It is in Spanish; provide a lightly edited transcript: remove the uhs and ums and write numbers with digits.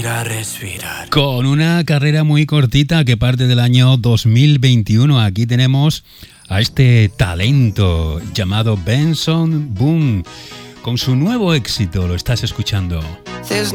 Respirar. Con una carrera muy cortita que parte del año 2021. Aquí tenemos a este talento llamado Benson Boone con su nuevo éxito. Lo estás escuchando.